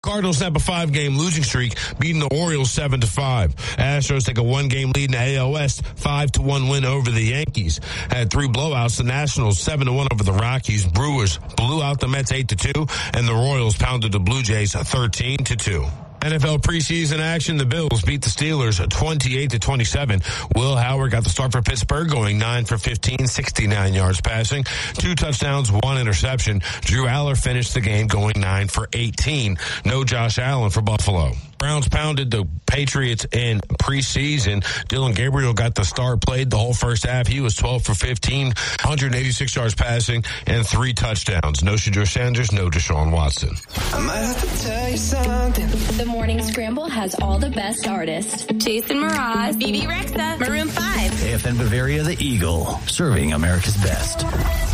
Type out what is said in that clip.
Cardinals snap a 5-game losing streak, beating the Orioles 7-5. Astros take a 1-game lead in the AL West, 5-1 win over the Yankees. Had 3 blowouts. The Nationals 7-1 over the Rockies. Brewers blew out the Mets 8-2, and the Royals pounded the Blue Jays 13-2. NFL preseason action. The Bills beat the Steelers 28-27. Will Howard got the start for Pittsburgh, going 9 for 15, 69 yards passing, 2 touchdowns, 1 interception. Drew Aller finished the game going 9 for 18. No Josh Allen for Buffalo. Browns pounded the Patriots in preseason. Dylan Gabriel got the start, played the whole first half. He was 12 for 15, 186 yards passing, and 3 touchdowns. No Shedeur Sanders, no Deshaun Watson. I might have to tell you something. The Morning Scramble has all the best artists. Jason Mraz, BB Rexa, Maroon 5. AFN Bavaria, the Eagle, serving America's best.